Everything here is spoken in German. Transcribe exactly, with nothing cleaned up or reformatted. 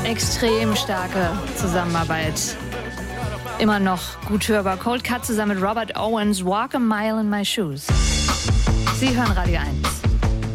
Extrem starke Zusammenarbeit. Immer noch gut hörbar. Cold Cut zusammen mit Robert Owens, Walk a Mile in My Shoes. Sie hören Radio eins.